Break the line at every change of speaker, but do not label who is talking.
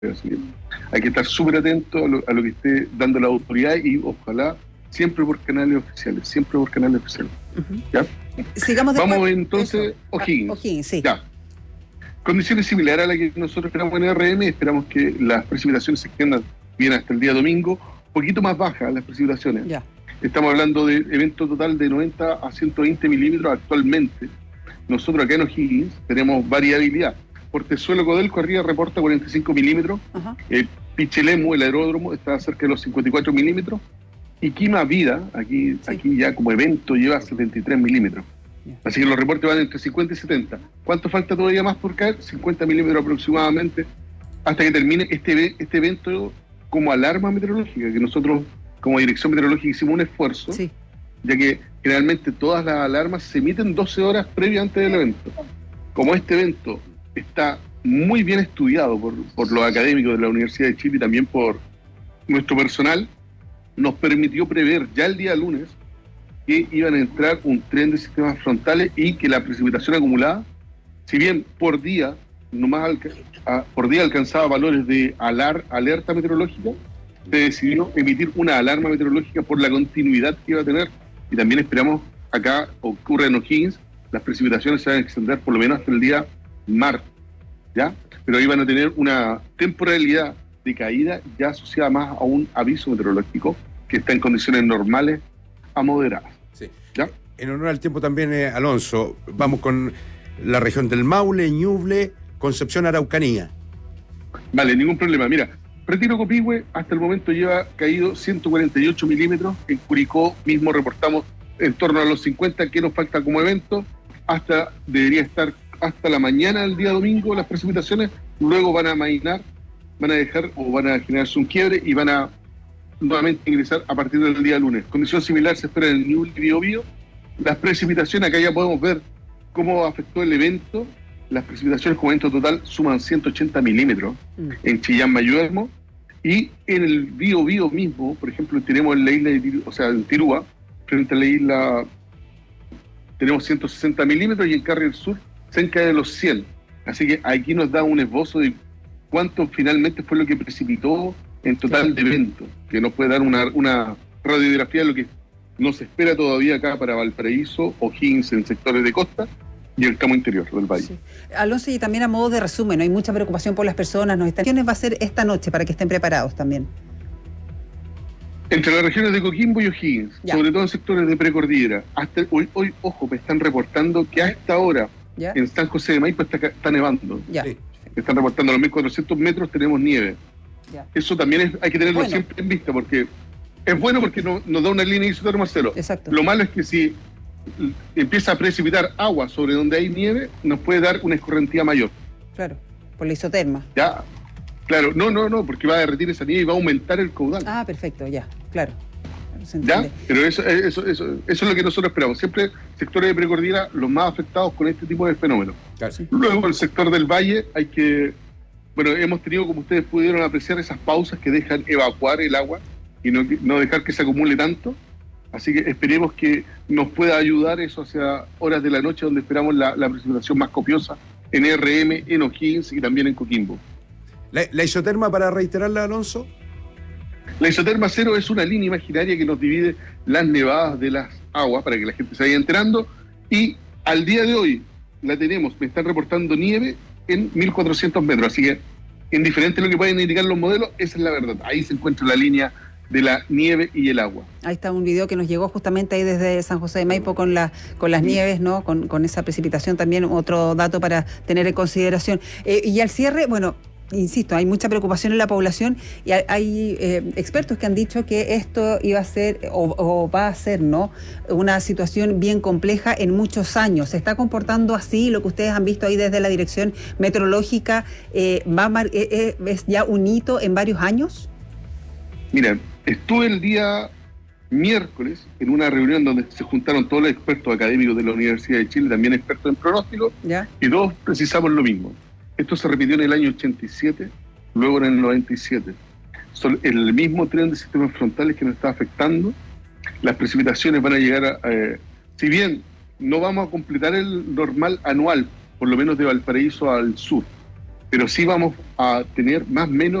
Así que hay que estar súper atento a lo que esté dando la autoridad y ojalá siempre por canales oficiales, siempre por canales oficiales.
Uh-huh.
¿Ya?
Sigamos después.
Vamos entonces, O'Higgins.
O'Higgins, sí.
Ya. Condiciones similares a las que nosotros esperamos en RM, esperamos que las precipitaciones se extiendan bien hasta el día domingo, un poquito más bajas las precipitaciones.
Ya.
Estamos hablando de evento total de 90 a 120 milímetros actualmente. Nosotros acá en O'Higgins tenemos variabilidad. Portezuelo Codelco arriba reporta 45 milímetros. Uh-huh. Pichilemu, el aeródromo, está cerca de los 54 milímetros. Y Quima Vida, aquí ya como evento, lleva 73 milímetros. Yeah. Así que los reportes van entre 50 y 70. ¿Cuánto falta todavía más por caer? 50 milímetros aproximadamente, hasta que termine este evento como alarma meteorológica, que nosotros como Dirección Meteorológica hicimos un esfuerzo, sí, ya que generalmente todas las alarmas se emiten 12 horas previas antes del evento. Como este evento está muy bien estudiado por los académicos de la Universidad de Chile y también por nuestro personal, nos permitió prever ya el día lunes que iban a entrar un tren de sistemas frontales y que la precipitación acumulada, si bien por día alcanzaba valores de alerta meteorológica, se decidió emitir una alarma meteorológica por la continuidad que iba a tener. Y también esperamos, acá ocurre en O'Higgins, las precipitaciones se van a extender por lo menos hasta el día martes, ¿ya? Pero ahí van a tener una temporalidad de caída ya asociada más a un aviso meteorológico que está en condiciones normales a moderadas.
Sí.
¿Ya?
En honor al tiempo también, Alonso, vamos con la región del Maule, Ñuble, Concepción, Araucanía.
Vale, ningún problema. Mira, Retiro Copihue hasta el momento lleva caído 148 milímetros. En Curicó mismo reportamos en torno a los 50 que nos falta como evento. Debería estar hasta la mañana del día domingo las precipitaciones. Luego van a amainar, van a dejar o van a generarse un quiebre y van a nuevamente ingresar a partir del día lunes. Condición similar se espera en el Ñuble y Biobío. Las precipitaciones, acá ya podemos ver cómo afectó el evento. Las precipitaciones como evento total suman 180 milímetros en Chillán, Mayuermo, y en el Biobío mismo, por ejemplo, tenemos en la isla en Tirúa, frente a la isla, tenemos 160 milímetros y en Carriel Sur cerca de los 100. Así que aquí nos da un esbozo de cuánto finalmente fue lo que precipitó en total de evento, que nos puede dar una radiografía de lo que nos espera todavía acá para Valparaíso, O'Higgins en sectores de costa y el tramo interior del valle.
Sí. Alonso, y también a modo de resumen, ¿no? Hay mucha preocupación por las personas. ¿Quiénes va a ser esta noche para que estén preparados también?
Entre las regiones de Coquimbo y O'Higgins, sobre todo en sectores de precordillera. Hasta hoy, ojo, me están reportando que a esta hora en San José de Maipo está nevando.
Sí.
Están reportando a los 1.400 metros tenemos nieve. Eso también hay que tenerlo siempre en vista, porque es bueno porque nos da una línea isotermal cero.
Exacto.
Lo malo es que si empieza a precipitar agua sobre donde hay nieve, nos puede dar una escorrentía mayor.
Claro, por la isoterma.
Ya, claro, no, porque va a derretir esa nieve y va a aumentar el caudal.
Ah, perfecto, ya, claro.
¿Ya? Pero eso es lo que nosotros esperamos. Siempre sectores de precordillera los más afectados con este tipo de fenómenos.
Claro, sí.
Luego el sector del valle hemos tenido, como ustedes pudieron apreciar, esas pausas que dejan evacuar el agua y no dejar que se acumule tanto. Así que esperemos que nos pueda ayudar eso hacia horas de la noche, donde esperamos la precipitación más copiosa en RM, en O'Higgins y también en Coquimbo.
¿La isoterma, para reiterarla, Alonso?
La isoterma cero es una línea imaginaria que nos divide las nevadas de las aguas, para que la gente se vaya enterando, y al día de hoy me están reportando nieve en 1.400 metros, así que indiferente de lo que pueden indicar los modelos, esa es la verdad. Ahí se encuentra la línea de la nieve y el agua.
Ahí está un video que nos llegó justamente ahí desde San José de Maipo con las nieves, ¿no? Con esa precipitación también, otro dato para tener en consideración. Y al cierre, bueno, insisto, hay mucha preocupación en la población y hay expertos que han dicho que esto iba a ser o va a ser, ¿no?, una situación bien compleja en muchos años. ¿Se está comportando así? Lo que ustedes han visto ahí desde la Dirección Meteorológica, ¿es ya un hito en varios años?
Mira, estuve el día miércoles en una reunión donde se juntaron todos los expertos académicos de la Universidad de Chile, también expertos en pronóstico, y todos precisamos lo mismo. Esto se repitió en el año 87, luego en el 97. Son el mismo tren de sistemas frontales que nos está afectando. Las precipitaciones van a llegar si bien no vamos a completar el normal anual, por lo menos de Valparaíso al sur, pero sí vamos a tener más o menos